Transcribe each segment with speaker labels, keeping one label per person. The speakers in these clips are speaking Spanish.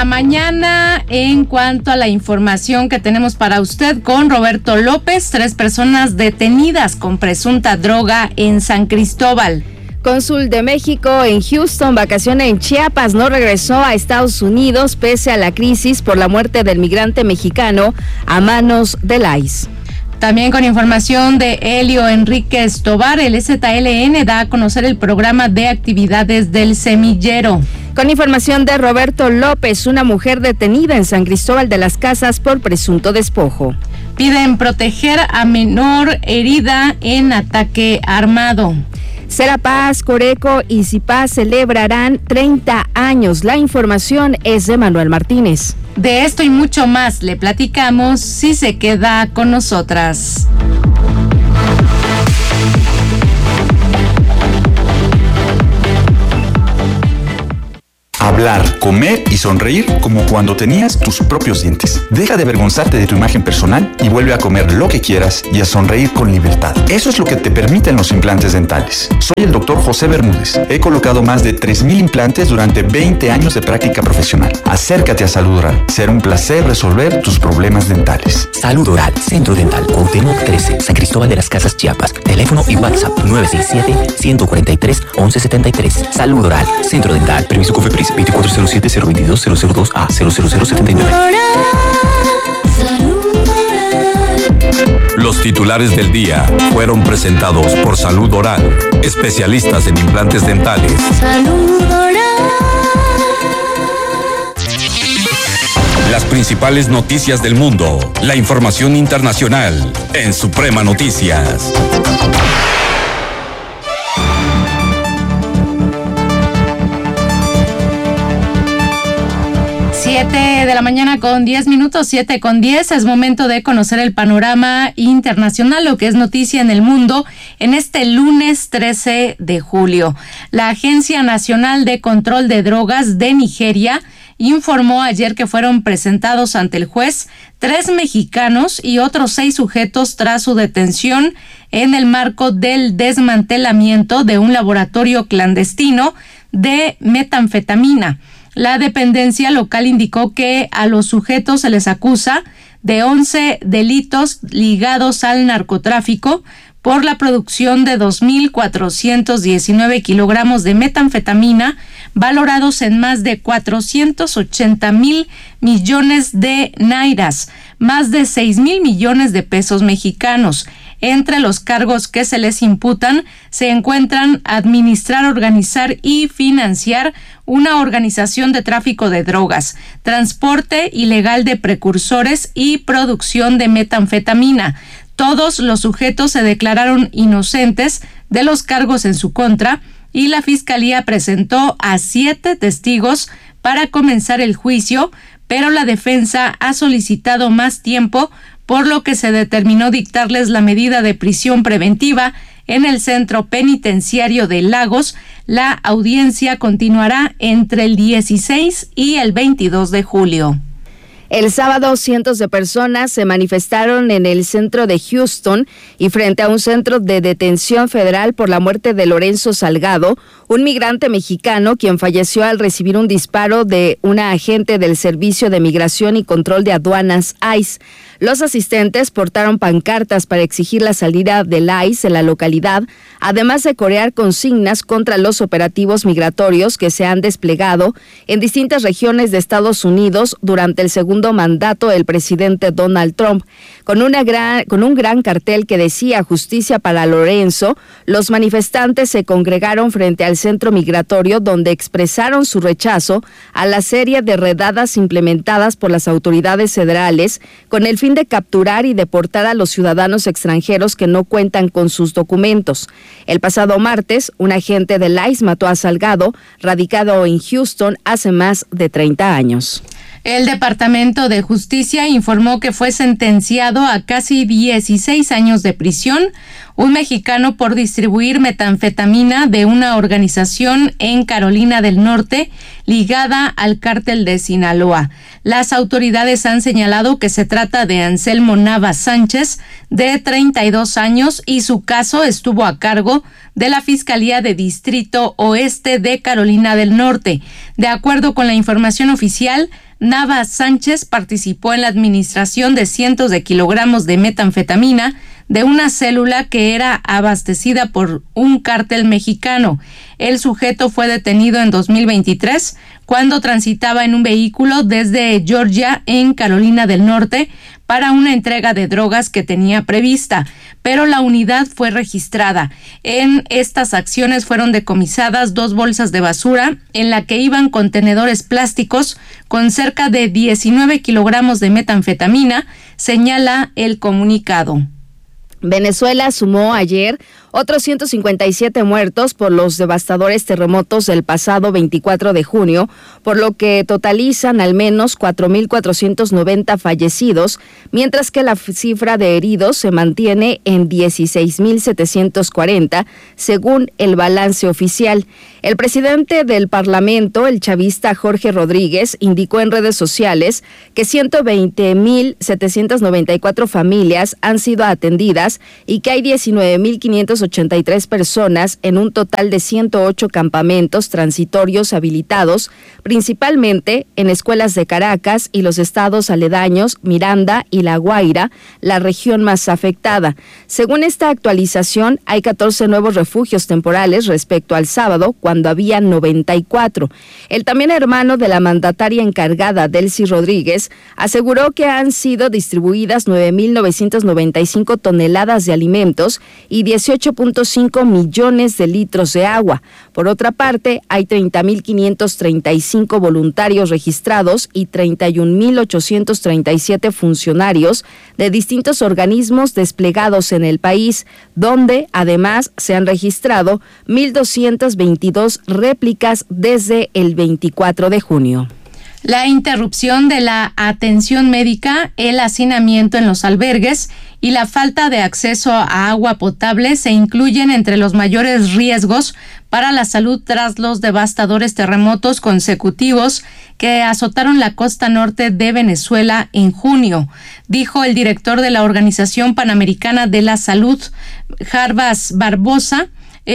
Speaker 1: mañana, en cuanto a la información que tenemos para usted con Roberto López, 3 personas detenidas con presunta droga en San Cristóbal.
Speaker 2: Cónsul de México en Houston vacaciona en Chiapas, no regresó a Estados Unidos pese a la crisis por la muerte del migrante mexicano a manos del ICE.
Speaker 1: También con información de Helio Enríquez Tobar, el EZLN da a conocer el programa de actividades del semillero.
Speaker 2: Con información de Roberto López, una mujer detenida en San Cristóbal de las Casas por presunto despojo.
Speaker 1: Piden proteger a menor herida en ataque armado.
Speaker 2: Serapaz, Coreco y Cipaz celebrarán 30 años. La información es de Manuel Martínez.
Speaker 1: De esto y mucho más le platicamos si se queda con nosotras.
Speaker 3: Hablar, comer y sonreír como cuando tenías tus propios dientes. Deja de avergonzarte de tu imagen personal y vuelve a comer lo que quieras y a sonreír con libertad. Eso es lo que te permiten los implantes dentales. Soy el doctor José Bermúdez. He colocado más de 3,000 implantes durante 20 años de práctica profesional. Acércate a Salud Oral. Será un placer resolver tus problemas dentales.
Speaker 4: Salud Oral, Centro Dental, Cuauhtémoc 13, San Cristóbal de las Casas, Chiapas. Teléfono y WhatsApp 967-143-1173. Salud Oral, Centro Dental. Permiso COFEPRIS 2407-022-002A 00079.
Speaker 5: Los titulares del día fueron presentados por Salud Oral, especialistas en implantes dentales.
Speaker 6: Salud Oral.
Speaker 5: Las principales noticias del mundo, la información internacional en Suprema Noticias.
Speaker 1: 7 de la mañana con 10 minutos, 7 con 10. Es momento de conocer el panorama internacional, lo que es noticia en el mundo en este lunes 13 de julio. La Agencia Nacional de Control de Drogas de Nigeria informó ayer que fueron presentados ante el juez 3 mexicanos y otros 6 sujetos tras su detención en el marco del desmantelamiento de un laboratorio clandestino de metanfetamina. La dependencia local indicó que a los sujetos se les acusa de 11 delitos ligados al narcotráfico por la producción de 2.419 kilogramos de metanfetamina, valorados en más de 480,000 millones de nairas, más de 6,000 millones de pesos mexicanos. Entre los cargos que se les imputan se encuentran administrar, organizar y financiar una organización de tráfico de drogas, transporte ilegal de precursores y producción de metanfetamina. Todos los sujetos se declararon inocentes de los cargos en su contra y la Fiscalía presentó a 7 testigos para comenzar el juicio, pero la defensa ha solicitado más tiempo, por lo que se determinó dictarles la medida de prisión preventiva en el centro penitenciario de Lagos. La audiencia continuará entre el 16 y el 22 de julio.
Speaker 2: El sábado, cientos de personas se manifestaron en el centro de Houston y frente a un centro de detención federal por la muerte de Lorenzo Salgado, un migrante mexicano quien falleció al recibir un disparo de una agente del Servicio de Migración y Control de Aduanas, ICE. Los asistentes portaron pancartas para exigir la salida del ICE en la localidad, además de corear consignas contra los operativos migratorios que se han desplegado en distintas regiones de Estados Unidos durante el segundo mandato del presidente Donald Trump. Con un gran cartel que decía "Justicia para Lorenzo", los manifestantes se congregaron frente al centro migratorio, donde expresaron su rechazo a la serie de redadas implementadas por las autoridades federales con el fin de capturar y deportar a los ciudadanos extranjeros que no cuentan con sus documentos. El pasado martes, un agente del ICE mató a Salgado, radicado en Houston hace más de 30 años.
Speaker 1: El Departamento de Justicia informó que fue sentenciado a casi 16 años de prisión un mexicano por distribuir metanfetamina de una organización en Carolina del Norte ligada al cártel de Sinaloa. Las autoridades han señalado que se trata de Anselmo Nava Sánchez, de 32 años, y su caso estuvo a cargo de la Fiscalía de Distrito Oeste de Carolina del Norte. De acuerdo con la información oficial, Nava Sánchez participó en la administración de cientos de kilogramos de metanfetamina de una célula que era abastecida por un cártel mexicano. El sujeto fue detenido en 2023 cuando transitaba en un vehículo desde Georgia en Carolina del Norte para una entrega de drogas que tenía prevista, pero la unidad fue registrada. En estas acciones fueron decomisadas 2 bolsas de basura en la que iban contenedores plásticos con cerca de 19 kilogramos de metanfetamina, señala el comunicado.
Speaker 2: Venezuela sumó ayer otros 157 muertos por los devastadores terremotos del pasado 24 de junio, por lo que totalizan al menos 4.490 fallecidos, mientras que la cifra de heridos se mantiene en 16.740, según el balance oficial. El presidente del Parlamento, el chavista Jorge Rodríguez, indicó en redes sociales que 120.794 familias han sido atendidas y que hay 19.583 personas en un total de 108 campamentos transitorios habilitados, principalmente en escuelas de Caracas y los estados aledaños, Miranda y La Guaira, la región más afectada. Según esta actualización, hay 14 nuevos refugios temporales respecto al sábado, cuando había 94. El también hermano de la mandataria encargada, Delcy Rodríguez, aseguró que han sido distribuidas 9.995 toneladas de alimentos y 18.5 millones de litros de agua. Por otra parte, hay 30.535 voluntarios registrados y 31.837 funcionarios de distintos organismos desplegados en el país, donde además se han registrado 1.222 réplicas desde el 24 de junio.
Speaker 1: La interrupción de la atención médica, el hacinamiento en los albergues y la falta de acceso a agua potable se incluyen entre los mayores riesgos para la salud tras los devastadores terremotos consecutivos que azotaron la costa norte de Venezuela en junio, dijo el director de la Organización Panamericana de la Salud, Jarbas Barbosa.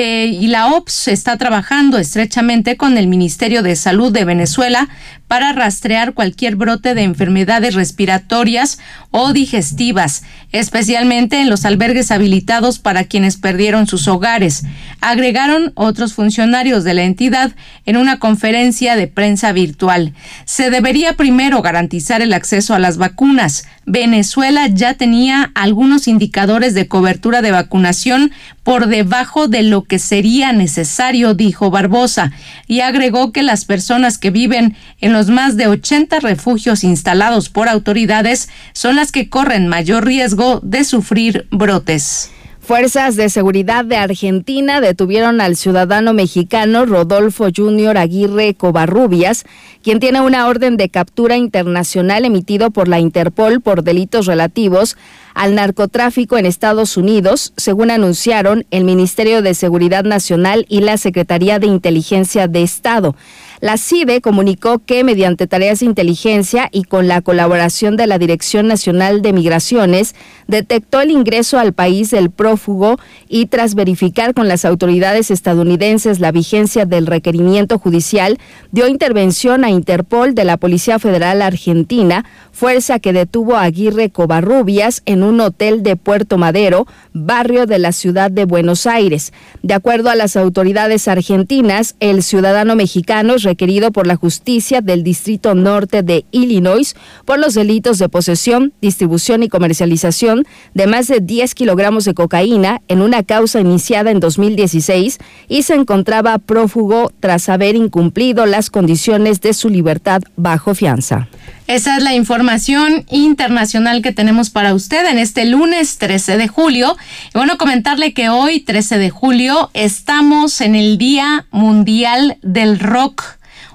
Speaker 1: Y la OPS está trabajando estrechamente con el Ministerio de Salud de Venezuela para rastrear cualquier brote de enfermedades respiratorias o digestivas, especialmente en los albergues habilitados para quienes perdieron sus hogares, agregaron otros funcionarios de la entidad en una conferencia de prensa virtual. Se debería primero garantizar el acceso a las vacunas. Venezuela ya tenía algunos indicadores de cobertura de vacunación por debajo de lo que sería necesario, dijo Barbosa, y agregó que las personas que viven en los más de 80 refugios instalados por autoridades son las que corren mayor riesgo de sufrir brotes.
Speaker 2: Fuerzas de seguridad de Argentina detuvieron al ciudadano mexicano Rodolfo Junior Aguirre Covarrubias, quien tiene una orden de captura internacional emitido por la Interpol por delitos relativos al narcotráfico en Estados Unidos, según anunciaron el Ministerio de Seguridad Nacional y la Secretaría de Inteligencia de Estado. La CIDE comunicó que mediante tareas de inteligencia y con la colaboración de la Dirección Nacional de Migraciones, detectó el ingreso al país del prófugo y tras verificar con las autoridades estadounidenses la vigencia del requerimiento judicial, dio intervención a Interpol de la Policía Federal Argentina, fuerza que detuvo a Aguirre Covarrubias en un hotel de Puerto Madero, barrio de la ciudad de Buenos Aires. De acuerdo a las autoridades argentinas, el ciudadano mexicano es requerido por la justicia del Distrito Norte de Illinois por los delitos de posesión, distribución y comercialización de más de 10 kilogramos de cocaína en una causa iniciada en 2016 y se encontraba prófugo tras haber incumplido las condiciones de su libertad bajo fianza.
Speaker 1: Esa es la información internacional que tenemos para usted en este lunes 13 de julio. Y bueno, comentarle que hoy, 13 de julio, estamos en el Día Mundial del Rock.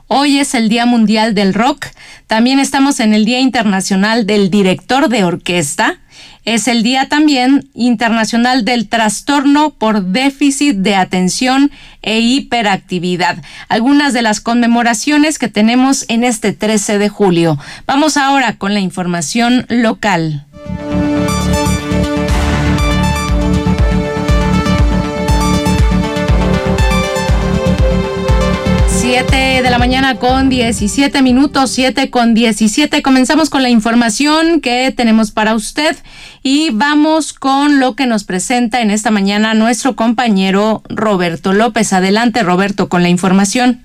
Speaker 1: Hoy es el Día Mundial del Rock. También estamos en el Día Internacional del Director de Orquesta. Es el Día también internacional del trastorno por déficit de atención e hiperactividad. Algunas de las conmemoraciones que tenemos en este 13 de julio. Vamos ahora con la información local. 7 de la mañana con 17 minutos, 7 con 17. Comenzamos con la información que tenemos para usted y vamos con lo que nos presenta en esta mañana nuestro compañero Roberto López. Adelante, Roberto, con la información.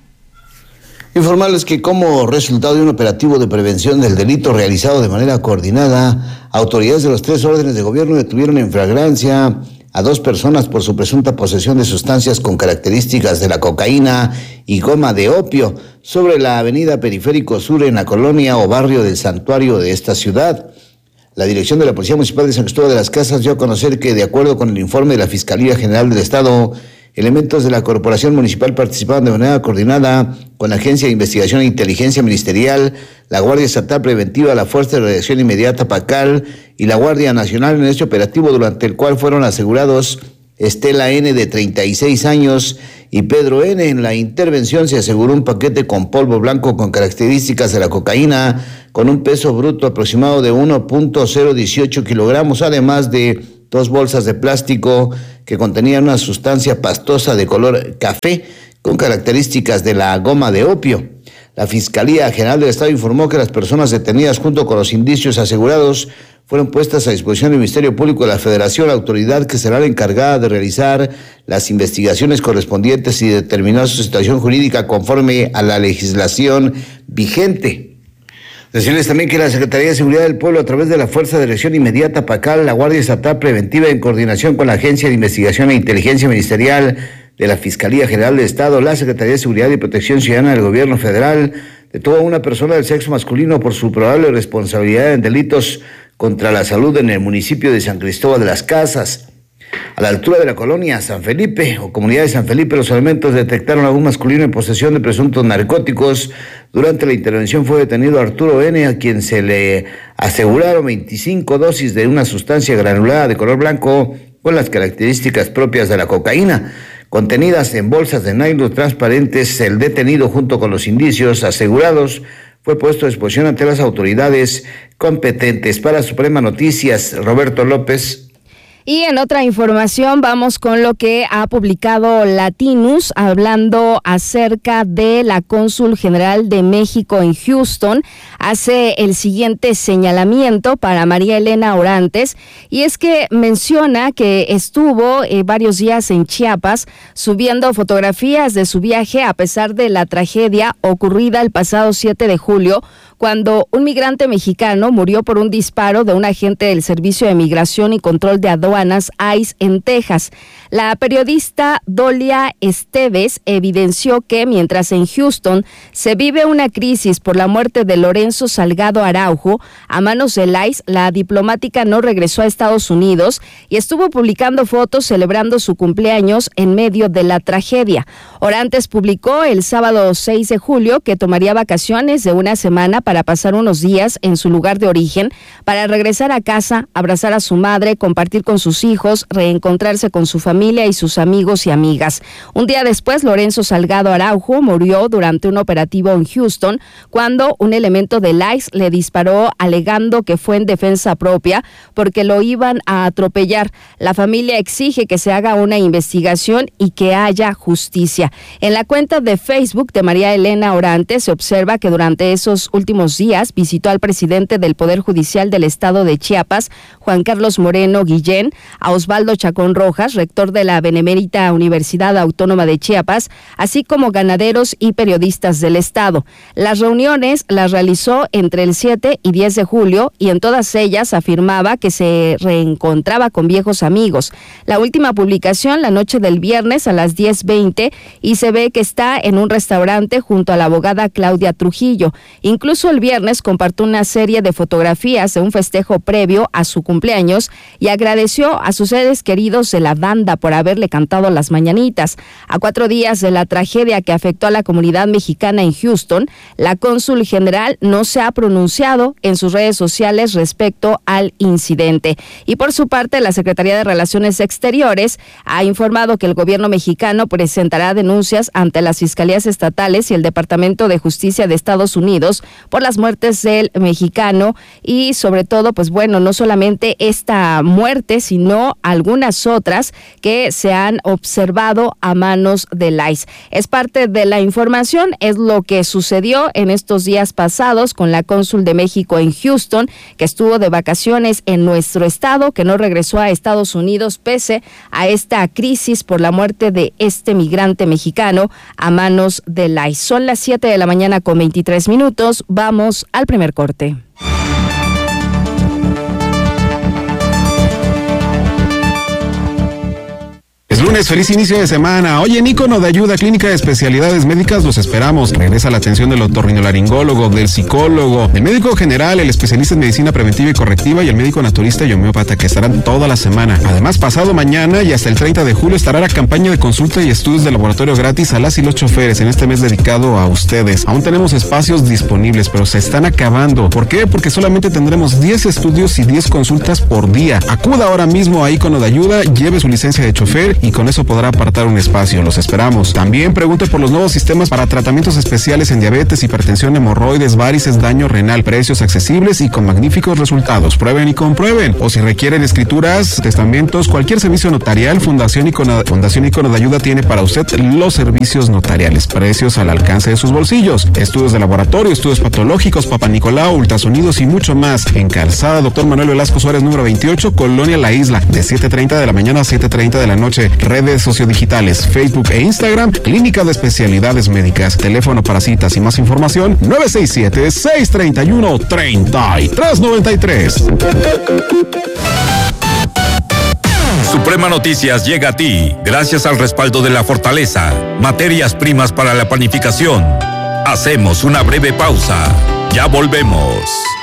Speaker 6: Informarles que como resultado de un operativo de prevención del delito realizado de manera coordinada, autoridades de los 3 órdenes de gobierno detuvieron en flagrancia a 2 personas por su presunta posesión de sustancias con características de la cocaína y goma de opio sobre la avenida Periférico Sur en la colonia o barrio del Santuario de esta ciudad. La Dirección de la Policía Municipal de San Cristóbal de las Casas dio a conocer que, de acuerdo con el informe de la Fiscalía General del Estado, elementos de la Corporación Municipal participaban de manera coordinada con la Agencia de Investigación e Inteligencia Ministerial, la Guardia Estatal Preventiva, la Fuerza de Reacción Inmediata PACAL y la Guardia Nacional en este operativo, durante el cual fueron asegurados Estela N., de 36 años, y Pedro N. En la intervención se aseguró un paquete con polvo blanco con características de la cocaína, con un peso bruto aproximado de 1.018 kilogramos, además de 2 bolsas de plástico que contenían una sustancia pastosa de color café con características de la goma de opio. La Fiscalía General del Estado informó que las personas detenidas junto con los indicios asegurados fueron puestas a disposición del Ministerio Público de la Federación, la autoridad que será la encargada de realizar las investigaciones correspondientes y determinar su situación jurídica conforme a la legislación vigente. Decirles también que la Secretaría de Seguridad del Pueblo, a través de la Fuerza de Reacción Inmediata PACAL, la Guardia Estatal Preventiva, en coordinación con la Agencia de Investigación e Inteligencia Ministerial de la Fiscalía General del Estado, la Secretaría de Seguridad y Protección Ciudadana del Gobierno Federal, detuvo a una persona del sexo masculino por su probable responsabilidad en delitos contra la salud en el municipio de San Cristóbal de las Casas. A la altura de la colonia San Felipe o comunidad de San Felipe, los elementos detectaron a un masculino en posesión de presuntos narcóticos. Durante la intervención fue detenido Arturo N., a quien se le aseguraron 25 dosis de una sustancia granulada de color blanco con las características propias de la cocaína, contenidas en bolsas de nylon transparentes. El detenido, junto con los indicios asegurados, fue puesto a disposición ante las autoridades competentes. Para Suprema Noticias, Roberto López.
Speaker 2: Y en otra información vamos con lo que ha publicado Latinus, hablando acerca de la cónsul general de México en Houston. Hace el siguiente señalamiento para María Elena Orantes, y es que menciona que estuvo varios días en Chiapas subiendo fotografías de su viaje a pesar de la tragedia ocurrida el pasado 7 de julio, cuando un migrante mexicano murió por un disparo de un agente del Servicio de Migración y Control de Aduanas, ICE, en Texas. La periodista Dolia Esteves evidenció que mientras en Houston se vive una crisis por la muerte de Lorenzo Salgado Araujo a manos del ICE, la diplomática no regresó a Estados Unidos y estuvo publicando fotos celebrando su cumpleaños en medio de la tragedia. Orantes publicó el sábado 6 de julio que tomaría vacaciones de una semana para pasar unos días en su lugar de origen, para regresar a casa, abrazar a su madre, compartir con sus hijos, reencontrarse con su familia y sus amigos y amigas. Un día después, Lorenzo Salgado Araujo murió durante un operativo en Houston cuando un elemento del ICE le disparó alegando que fue en defensa propia porque lo iban a atropellar. La familia exige que se haga una investigación y que haya justicia. En la cuenta de Facebook de María Elena Orantes se observa que durante esos últimos días visitó al presidente del Poder Judicial del Estado de Chiapas, Juan Carlos Moreno Guillén, a Osvaldo Chacón Rojas, rector de la Benemérita Universidad Autónoma de Chiapas, así como ganaderos y periodistas del Estado. Las reuniones las realizó entre el 7 y 10 de julio y en todas ellas afirmaba que se reencontraba con viejos amigos. La última publicación la noche del viernes a las 10:20 y se ve que está en un restaurante junto a la abogada Claudia Trujillo. Incluso el viernes compartió una serie de fotografías de un festejo previo a su cumpleaños y agradeció a sus seres queridos de la banda por haberle cantado las mañanitas. A 4 días de la tragedia que afectó a la comunidad mexicana en Houston, la cónsul general no se ha pronunciado en sus redes sociales respecto al incidente. Y por su parte, la Secretaría de Relaciones Exteriores ha informado que el gobierno mexicano presentará denuncias ante las fiscalías estatales y el Departamento de Justicia de Estados Unidos por las muertes del mexicano y sobre todo, pues bueno, no solamente esta muerte, sino algunas otras que se han observado a manos del ICE. Es parte de la información, es lo que sucedió en estos días pasados con la cónsul de México en Houston, que estuvo de vacaciones en nuestro estado, que no regresó a Estados Unidos pese a esta crisis por la muerte de este migrante mexicano a manos del ICE. Son las 7 de la mañana con 23 minutos. Vamos al primer corte.
Speaker 7: Es lunes, feliz inicio de semana. Oye, en Ícono de Ayuda Clínica de Especialidades Médicas los esperamos. Regresa la atención del otorrinolaringólogo, del psicólogo, del médico general, el especialista en medicina preventiva y correctiva y el médico naturista y homeópata, que estarán toda la semana. Además, pasado mañana y hasta el 30 de julio estará la campaña de consulta y estudios de laboratorio gratis a las y los choferes en este mes dedicado a ustedes. Aún tenemos espacios disponibles, pero se están acabando. ¿Por qué? Porque solamente tendremos 10 estudios y 10 consultas por día. Acuda ahora mismo a Ícono de Ayuda, lleve su licencia de chofer y con eso podrá apartar un espacio. Los esperamos. También pregunte por los nuevos sistemas para tratamientos especiales en diabetes, hipertensión, hemorroides, varices, daño renal, precios accesibles y con magníficos resultados. Prueben y comprueben. O si requieren escrituras, testamentos, cualquier servicio notarial, Fundación Ícono de Ayuda tiene para usted los servicios notariales. Precios al alcance de sus bolsillos. Estudios de laboratorio, estudios patológicos, Papá Nicolau, ultrasonidos y mucho más. En Calzada Dr. Manuel Velasco Suárez, número 28, Colonia La Isla, de 7:30 de la mañana a 7:30 de la noche. Redes sociodigitales, Facebook e Instagram, Clínica de Especialidades Médicas. Teléfono para citas y más información, 967-631-3393.
Speaker 5: Suprema Noticias llega a ti gracias al respaldo de La Fortaleza, materias primas para la panificación. Hacemos una breve pausa. Ya volvemos.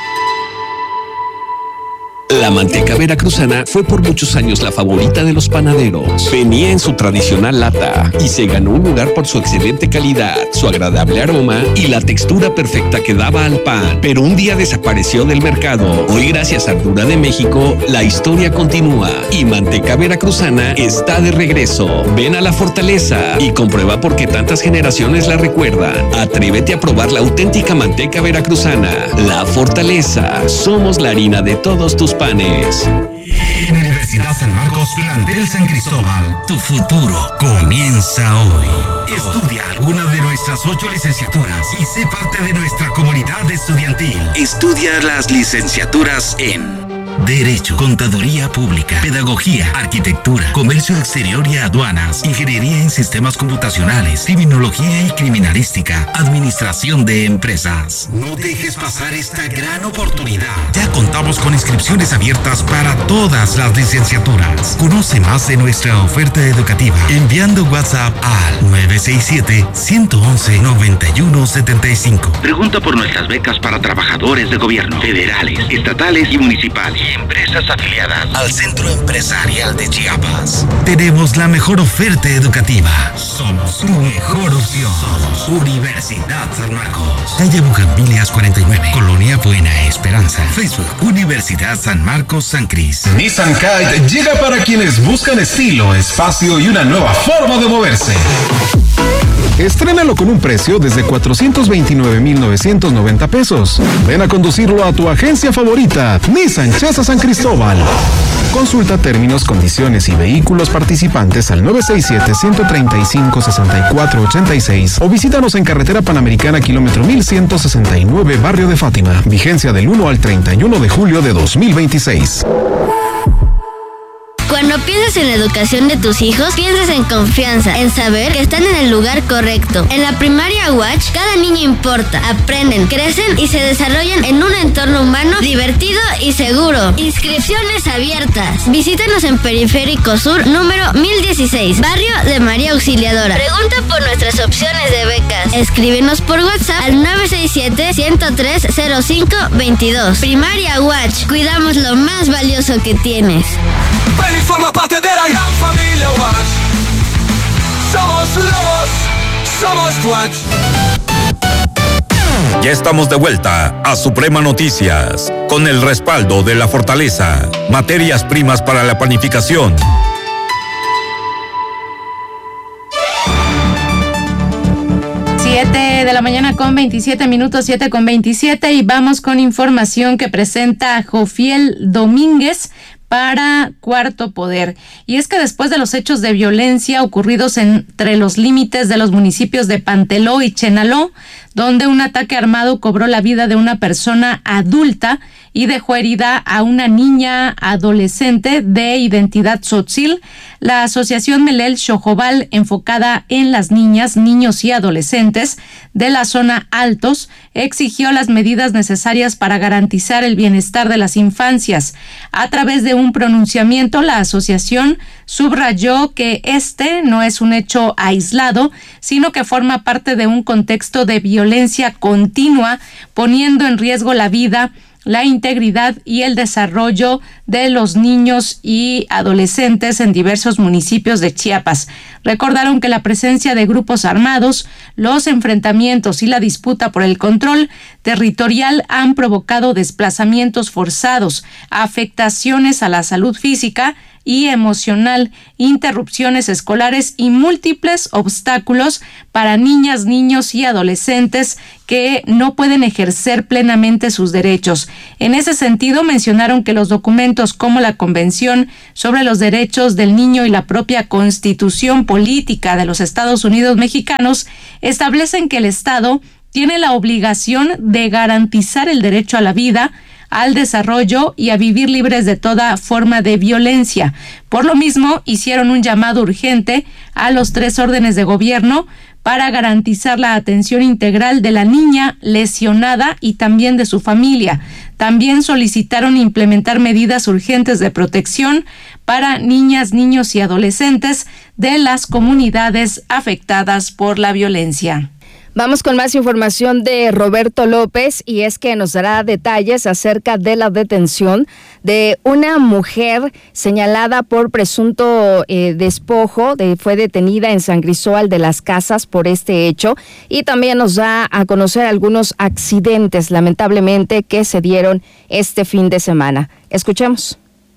Speaker 8: La manteca veracruzana fue por muchos años la favorita de los panaderos. Venía en su tradicional lata y se ganó un lugar por su excelente calidad, su agradable aroma y la textura perfecta que daba al pan. Pero un día desapareció del mercado. Hoy, gracias a Ardura de México, la historia continúa y Manteca Veracruzana está de regreso. Ven a La Fortaleza y comprueba por qué tantas generaciones la recuerdan. Atrévete a probar la auténtica manteca veracruzana. La Fortaleza. Somos la harina de todos tus panes.
Speaker 9: Universidad San Marcos, plantel San Cristóbal. Tu futuro comienza hoy. Estudia alguna de nuestras 8 licenciaturas y sé parte de nuestra comunidad estudiantil. Estudia las licenciaturas en Derecho, Contaduría Pública, Pedagogía, Arquitectura, Comercio Exterior y Aduanas, Ingeniería en Sistemas Computacionales, Criminología y Criminalística, Administración de Empresas. No dejes pasar esta gran oportunidad. Ya contamos con inscripciones abiertas para todas las licenciaturas. Conoce más de nuestra oferta educativa enviando WhatsApp al 967-111-9175.
Speaker 10: Pregunta por nuestras becas para trabajadores de gobierno, federales, estatales y municipales. Empresas afiliadas al Centro Empresarial de Chiapas.
Speaker 9: Tenemos la mejor oferta educativa. Somos tu mejor opción. Somos Universidad San Marcos. Calle Bugambilias 49, Colonia Buena Esperanza. Facebook, Universidad San Marcos San Cris.
Speaker 7: Nissan Kite llega para quienes buscan estilo, espacio y una nueva forma de moverse. Estrénalo con un precio desde 429,990 pesos. Ven a conducirlo a tu agencia favorita, Nissan Chasa San Cristóbal. Consulta términos, condiciones y vehículos participantes al 967-135-6486 o visítanos en Carretera Panamericana, kilómetro 1169, Barrio de Fátima. Vigencia del 1 al 31 de julio de 2026.
Speaker 11: Con Cuando piensas en la educación de tus hijos, piensas en confianza, en saber que están en el lugar correcto. En la primaria Watch, cada niño importa. Aprenden, crecen y se desarrollan en un entorno humano divertido y seguro. Inscripciones abiertas. Visítanos en Periférico Sur, número 1016, barrio de María Auxiliadora. Pregunta por nuestras opciones de becas. Escríbenos por WhatsApp al 967-103-0522. Primaria Watch. Cuidamos lo más valioso que tienes.
Speaker 12: Ven y forma parte de la gran familia Watch. Somos lobos, somos Watch.
Speaker 5: Ya estamos de vuelta a Suprema Noticias, con el respaldo de La Fortaleza, materias primas para la panificación.
Speaker 1: De la mañana con 27 minutos, 7:27, y vamos con información que presenta Jofiel Domínguez para Cuarto Poder. Y es que después de los hechos de violencia ocurridos entre los límites de los municipios de Panteló y Chenaló, donde un ataque armado cobró la vida de una persona adulta y dejó herida a una niña adolescente de identidad tzotzil, la Asociación Melel Xojobal, enfocada en las niñas, niños y adolescentes de la zona Altos, exigió las medidas necesarias para garantizar el bienestar de las infancias. A través de un pronunciamiento, la asociación subrayó que este no es un hecho aislado, sino que forma parte de un contexto de violencia continua, poniendo en riesgo la vida, la integridad y el desarrollo de los niños y adolescentes en diversos municipios de Chiapas. Recordaron que la presencia de grupos armados, los enfrentamientos y la disputa por el control territorial han provocado desplazamientos forzados, afectaciones a la salud física y emocional, interrupciones escolares y múltiples obstáculos para niñas, niños y adolescentes que no pueden ejercer plenamente sus derechos. En ese sentido, mencionaron que los documentos como la Convención sobre los Derechos del Niño y la propia Constitución Política de los Estados Unidos Mexicanos establecen que el Estado tiene la obligación de garantizar el derecho a la vida, al desarrollo y a vivir libres de toda forma de violencia. Por lo mismo, hicieron un llamado urgente a los 3 órdenes de gobierno para garantizar la atención integral de la niña lesionada y también de su familia. También solicitaron implementar medidas urgentes de protección para niñas, niños y adolescentes de las comunidades afectadas por la violencia.
Speaker 2: Vamos con más información de Roberto López, y es que nos dará detalles acerca de la detención de una mujer señalada por presunto despojo. Fue detenida en San Cristóbal de las Casas por este hecho, y también nos da a conocer algunos accidentes, lamentablemente, que se dieron este fin de semana. Escuchemos.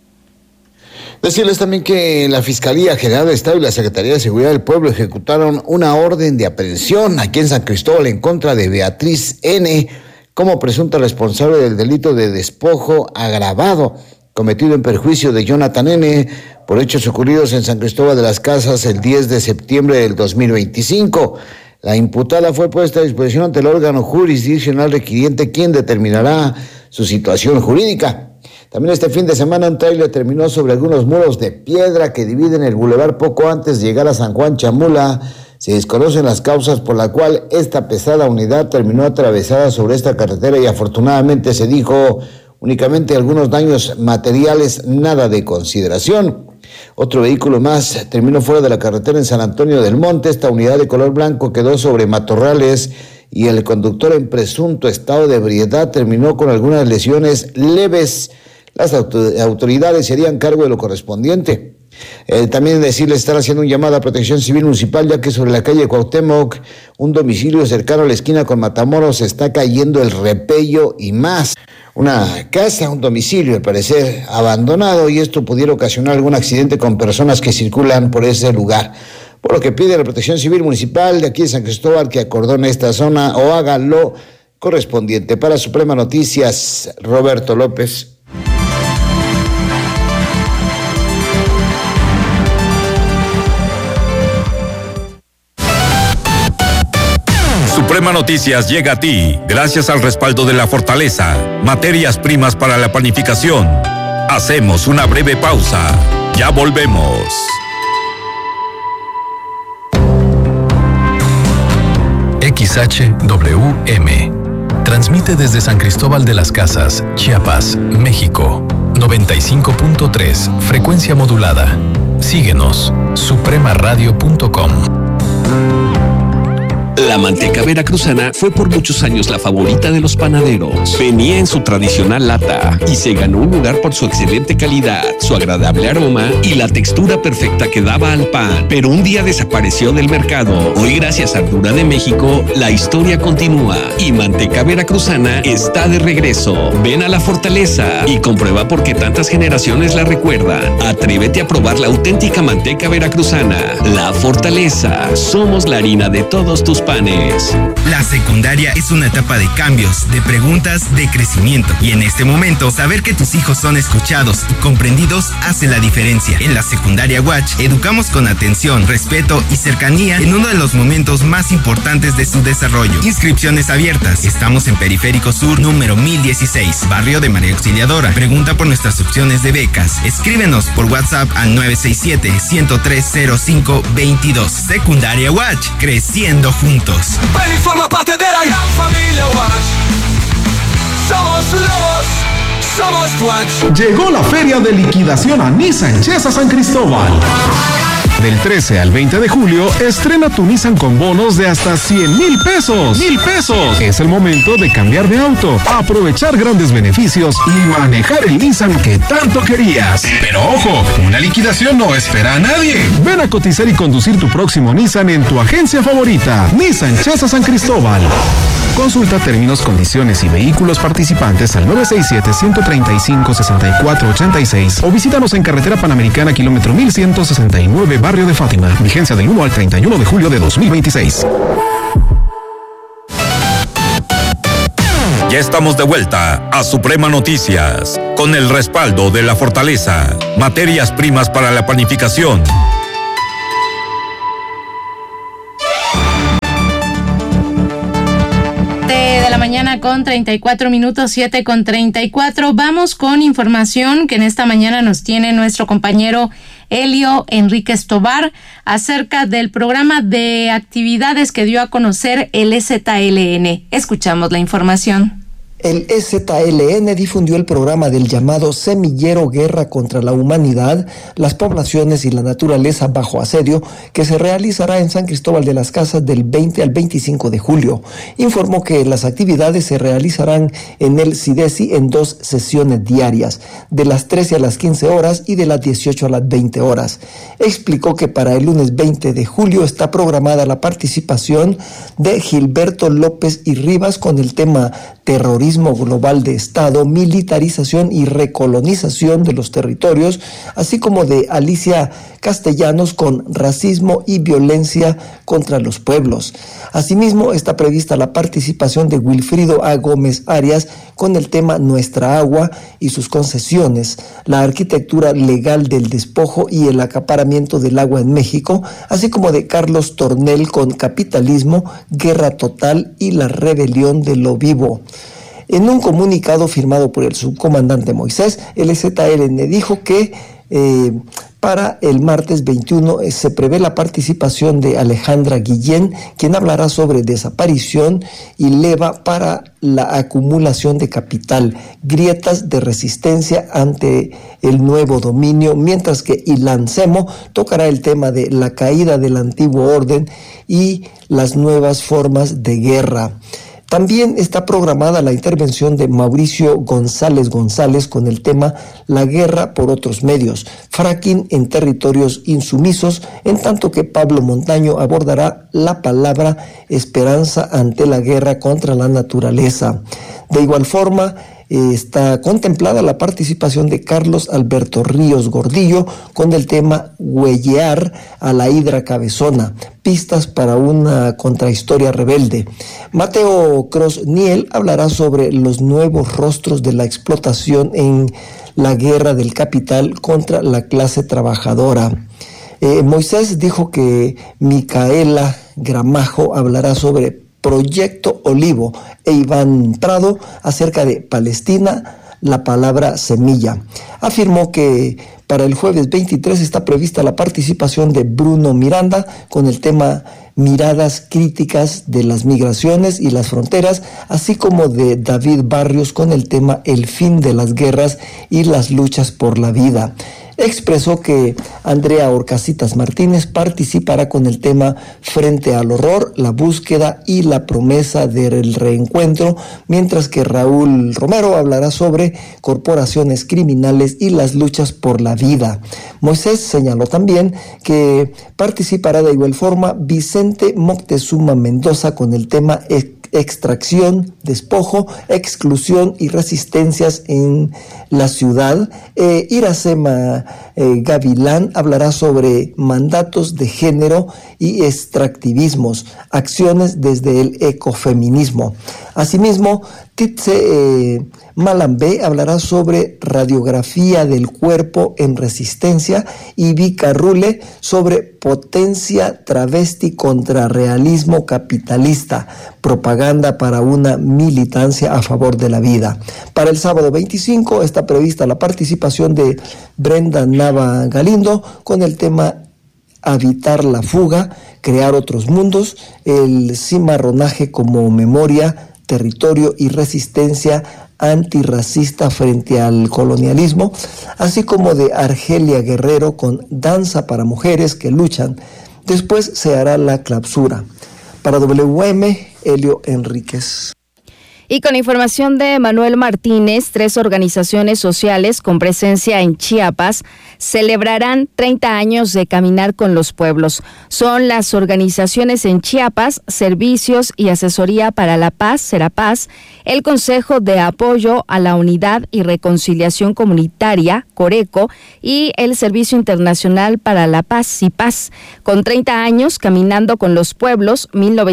Speaker 6: Decirles también que la Fiscalía General del Estado y la Secretaría de Seguridad del Pueblo ejecutaron una orden de aprehensión aquí en San Cristóbal en contra de Beatriz N. como presunta responsable del delito de despojo agravado cometido en perjuicio de Jonathan N. por hechos ocurridos en San Cristóbal de las Casas el 10 de septiembre del 2025. La imputada fue puesta a disposición ante el órgano jurisdiccional requiriente, quien determinará su situación jurídica. También este fin de semana un tráiler terminó sobre algunos muros de piedra que dividen el bulevar poco antes de llegar a San Juan Chamula. Se desconocen las causas por la cual esta pesada unidad terminó atravesada sobre esta carretera, y afortunadamente se dijo únicamente algunos daños materiales, nada de consideración. Otro vehículo más terminó fuera de la carretera en San Antonio del Monte. Esta unidad de color blanco quedó sobre matorrales y el conductor, en presunto estado de ebriedad, terminó con algunas lesiones leves. Las autoridades se harían cargo de lo correspondiente. También decirles, están haciendo un llamado a Protección Civil Municipal, ya que sobre la calle Cuauhtémoc, un domicilio cercano a la esquina con Matamoros, se está cayendo el repello y más. Una casa, un domicilio, al parecer abandonado, y esto pudiera ocasionar algún accidente con personas que circulan por ese lugar. Por lo que pide la Protección Civil Municipal de aquí de San Cristóbal que acordone esta zona o haga lo correspondiente. Para Suprema Noticias, Roberto López.
Speaker 5: Suprema Noticias llega a ti gracias al respaldo de La Fortaleza, materias primas para la panificación. Hacemos una breve pausa. Ya volvemos.
Speaker 13: XHWM transmite desde San Cristóbal de las Casas, Chiapas, México. 95.3, frecuencia modulada. Síguenos, supremaradio.com.
Speaker 8: La manteca veracruzana fue por muchos años la favorita de los panaderos. Venía en su tradicional lata y se ganó un lugar por su excelente calidad, su agradable aroma y la textura perfecta que daba al pan. Pero un día desapareció del mercado. Hoy, gracias a Ardura de México, la historia continúa y manteca veracruzana está de regreso. Ven a la Fortaleza y comprueba por qué tantas generaciones la recuerdan. Atrévete a probar la auténtica manteca veracruzana. La Fortaleza. Somos la harina de todos tus panes.
Speaker 14: La secundaria es una etapa de cambios, de preguntas, de crecimiento. Y en este momento, saber que tus hijos son escuchados y comprendidos hace la diferencia. En la secundaria Watch, educamos con atención, respeto y cercanía en uno de los momentos más importantes de su desarrollo. Inscripciones abiertas. Estamos en Periférico Sur, número 1016, barrio de María Auxiliadora. Pregunta por nuestras opciones de becas. Escríbenos por WhatsApp al 967-103-0522. Secundaria Watch, creciendo juntos.
Speaker 12: Ven y forma parte de la gran familia Watch. Somos Watch.
Speaker 7: Llegó la feria de liquidación a Nissan Chesa San Cristóbal. Del 13 al 20 de julio, estrena tu Nissan con bonos de hasta 100,000 pesos. ¡1,000 pesos! Es el momento de cambiar de auto, aprovechar grandes beneficios y manejar el Nissan que tanto querías. Pero ojo, una liquidación no espera a nadie. Ven a cotizar y conducir tu próximo Nissan en tu agencia favorita, Nissan Chesa San Cristóbal. Consulta términos, condiciones y vehículos participantes al 967-135-6486 o visítanos en Carretera Panamericana, kilómetro 1169, Barrio de Fátima. Vigencia del 1 al 31 de julio de 2026.
Speaker 5: Ya estamos de vuelta a Suprema Noticias, con el respaldo de La Fortaleza, materias primas para la panificación.
Speaker 1: De la mañana con 34 minutos, 7 con 34. Vamos con información que en esta mañana nos tiene nuestro compañero Elio Enríquez Tobar acerca del programa de actividades que dio a conocer el EZLN. Escuchamos la información.
Speaker 15: El EZLN difundió el programa del llamado Semillero Guerra contra la Humanidad, las poblaciones y la naturaleza bajo asedio, que se realizará en San Cristóbal de las Casas del 20 al 25 de julio. Informó que las actividades se realizarán en el CIDESI en 2 sesiones diarias, de las 13 a las 15 horas y de las 18 a las 20 horas. Explicó que para el lunes 20 de julio está programada la participación de Gilberto López y Rivas con el tema terrorismo global de Estado, militarización y recolonización de los territorios, así como de Alicia Castellanos con racismo y violencia contra los pueblos. Asimismo, está prevista la participación de Wilfrido A. Gómez Arias con el tema Nuestra Agua y sus concesiones, la arquitectura legal del despojo y el acaparamiento del agua en México, así como de Carlos Tornel con capitalismo, guerra total y la rebelión de lo vivo. En un comunicado firmado por el subcomandante Moisés, el EZLN dijo que para el martes 21 se prevé la participación de Alejandra Guillén, quien hablará sobre desaparición y leva para la acumulación de capital, grietas de resistencia ante el nuevo dominio, mientras que Ilan Semo tocará el tema de la caída del antiguo orden y las nuevas formas de guerra. También está programada la intervención de Mauricio González con el tema La guerra por otros medios, fracking en territorios insumisos, en tanto que Pablo Montaño abordará la palabra esperanza ante la guerra contra la naturaleza. De igual forma, está contemplada la participación de Carlos Alberto Ríos Gordillo con el tema Huellear a la hidra cabezona, pistas para una contrahistoria rebelde. Mateo Cross Niel hablará sobre los nuevos rostros de la explotación en la guerra del capital contra la clase trabajadora. Moisés dijo que Micaela Gramajo hablará sobre Proyecto Olivo e Iván Prado acerca de Palestina, la palabra semilla. Afirmó que para el jueves 23 está prevista la participación de Bruno Miranda con el tema Miradas críticas de las migraciones y las fronteras, así como de David Barrios con el tema El fin de las guerras y las luchas por la vida. Expresó que Andrea Orcasitas Martínez participará con el tema Frente al horror, la búsqueda y la promesa del reencuentro, mientras que Raúl Romero hablará sobre corporaciones criminales y las luchas por la vida. Moisés señaló también que participará de igual forma Vicente Moctezuma Mendoza con el tema extracción, despojo, exclusión y resistencias en la ciudad. Iracema Gavilán hablará sobre mandatos de género y extractivismos, acciones desde el ecofeminismo. Asimismo, Titze Malambé hablará sobre radiografía del cuerpo en resistencia y Vika Rule sobre potencia travesti contra realismo capitalista, propaganda para una militancia a favor de la vida. Para el sábado 25 está prevista la participación de Brenda Nava Galindo con el tema Habitar la fuga, crear otros mundos, el cimarronaje como memoria, territorio y resistencia antirracista frente al colonialismo, así como de Argelia Guerrero con Danza para mujeres que luchan. Después se hará la clausura. Para WM, Helio Enríquez.
Speaker 2: Y con información de Manuel Martínez, 3 organizaciones sociales con presencia en Chiapas celebrarán 30 años de Caminar con los Pueblos. Son las organizaciones en Chiapas, Servicios y Asesoría para la Paz, Serapaz, el Consejo de Apoyo a la Unidad y Reconciliación Comunitaria, Coreco, y el Servicio Internacional para la Paz, CIPAS. Con 30 años Caminando con los Pueblos,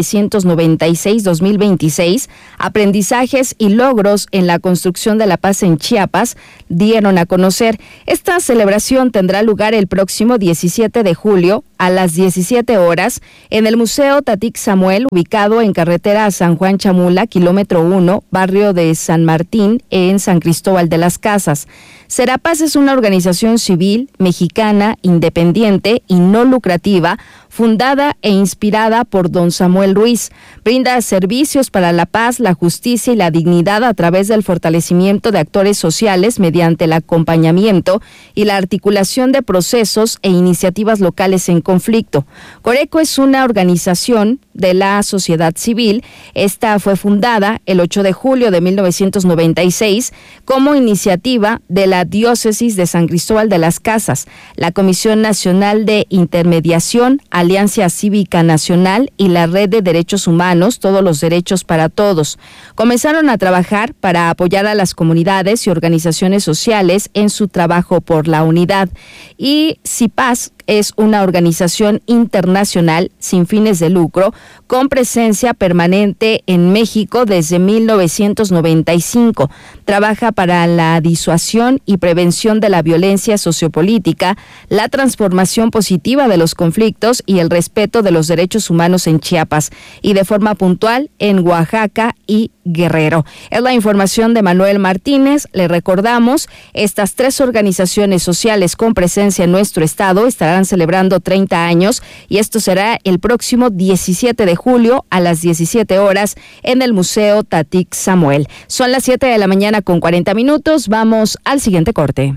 Speaker 2: 1996-2026, aprendizajes y logros en la construcción de la paz en Chiapas dieron a conocer. Esta celebración tendrá lugar el próximo 17 de julio a las 17 horas en el Museo Tatic Samuel, ubicado en carretera San Juan Chamula, kilómetro 1, barrio de San Martín, en San Cristóbal de las Casas. Serapaz es una organización civil mexicana, independiente y no lucrativa, fundada e inspirada por don Samuel Ruiz. Brinda servicios para la paz, la justicia y la dignidad a través del fortalecimiento de actores sociales mediante el acompañamiento y la articulación de procesos e iniciativas locales en conflicto. Coreco es una organización de la sociedad civil. Esta fue fundada el 8 de julio de 1996 como iniciativa de la Diócesis de San Cristóbal de las Casas, la Comisión Nacional de Intermediación, Alianza Cívica Nacional y la Red de Derechos Humanos, Todos los Derechos para Todos. Comenzaron a trabajar para apoyar a las comunidades y organizaciones sociales en su trabajo por la unidad. Y CIPAS es una organización internacional sin fines de lucro con presencia permanente en México desde 1995. Trabaja para la disuasión y prevención de la violencia sociopolítica, la transformación positiva de los conflictos y el respeto de los derechos humanos en Chiapas y de forma puntual en Oaxaca y Guerrero. Es la información de Manuel Martínez. Le recordamos, estas 3 organizaciones sociales con presencia en nuestro estado estarán celebrando 30 años y esto será el próximo 17 de julio a las 17 horas en el Museo Tatic Samuel. Son las 7 de la mañana con 40 minutos. Vamos al siguiente corte.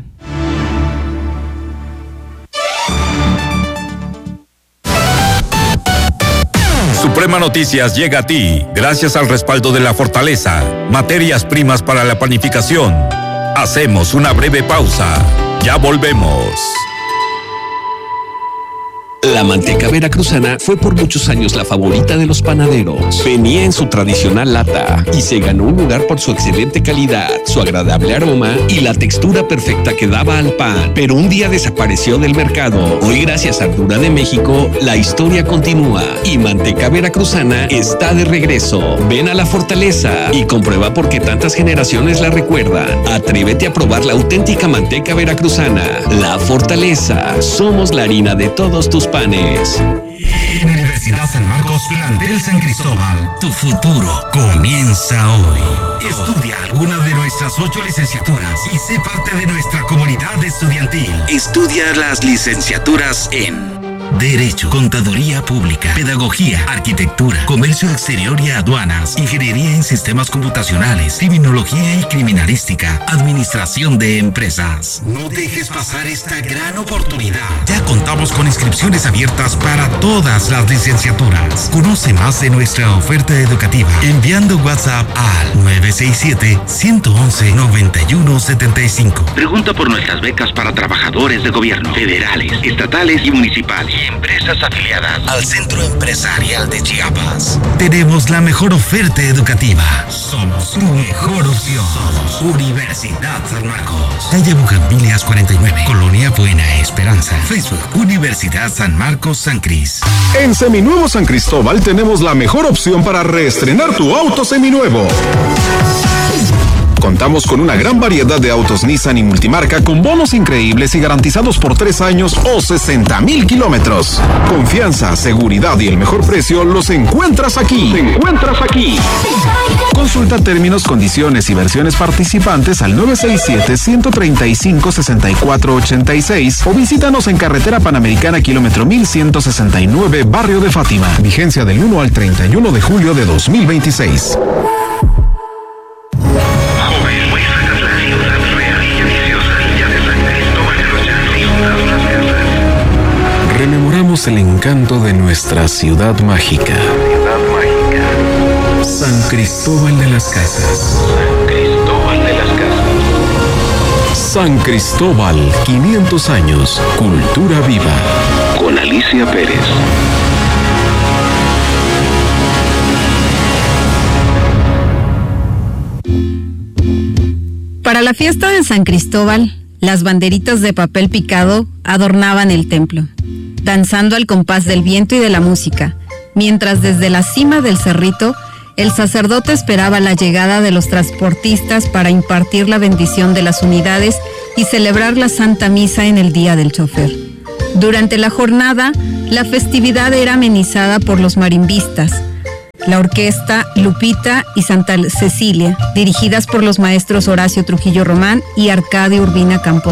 Speaker 5: Suprema Noticias llega a ti gracias al respaldo de La Fortaleza, materias primas para la panificación. Hacemos una breve pausa. Ya volvemos.
Speaker 8: La manteca veracruzana fue por muchos años la favorita de los panaderos. Venía en su tradicional lata y se ganó un lugar por su excelente calidad, su agradable aroma y la textura perfecta que daba al pan. Pero un día desapareció del mercado. Hoy, gracias a Ardura de México, la historia continúa y Manteca Veracruzana está de regreso. Ven a La Fortaleza y comprueba por qué tantas generaciones la recuerdan. Atrévete a probar la auténtica manteca veracruzana. La Fortaleza. Somos la harina de todos tus panes.
Speaker 9: Universidad Universidad San Marcos, plantel San Cristóbal. Tu futuro comienza hoy. Estudia alguna de nuestras 8 licenciaturas y sé parte de nuestra comunidad estudiantil.
Speaker 10: Estudia las licenciaturas en Derecho, Contaduría Pública, Pedagogía, Arquitectura, Comercio Exterior y Aduanas, Ingeniería en Sistemas Computacionales, Criminología y Criminalística, Administración de Empresas.
Speaker 9: No dejes pasar esta gran oportunidad. Ya contamos con inscripciones abiertas para todas las licenciaturas. Conoce más de nuestra oferta educativa enviando WhatsApp al 967-111-9175.
Speaker 10: Pregunta por nuestras becas para trabajadores de gobierno, federales, estatales y municipales. Empresas afiliadas al Centro Empresarial de Chiapas.
Speaker 9: Tenemos la mejor oferta educativa. Somos tu mejor opción. Universidad San Marcos. Calle Bugambilias 49. Colonia Buena Esperanza. Facebook Universidad San Marcos San Cris.
Speaker 7: En Seminuevo San Cristóbal tenemos la mejor opción para reestrenar tu auto seminuevo. Contamos con una gran variedad de autos Nissan y multimarca con bonos increíbles y garantizados por 3 años o 60,000 kilómetros. Confianza, seguridad y el mejor precio los encuentras aquí. Consulta términos, condiciones y versiones participantes al 967-135-6486 o visítanos en Carretera Panamericana kilómetro 1169, Barrio de Fátima. Vigencia del 1 al 31 de julio de 2026. Rememoramos el encanto de nuestra ciudad mágica. San Cristóbal de las Casas. San Cristóbal, 500 años, cultura viva.
Speaker 10: Con Alicia Pérez.
Speaker 16: Para la fiesta de San Cristóbal, las banderitas de papel picado adornaban el templo, danzando al compás del viento y de la música, mientras desde la cima del cerrito, el sacerdote esperaba la llegada de los transportistas para impartir la bendición de las unidades y celebrar la Santa Misa en el Día del Chofer. Durante la jornada, la festividad era amenizada por los marimbistas, la orquesta Lupita y Santa Cecilia, dirigidas por los maestros Horacio Trujillo Román y Arcadio Urbina Campos.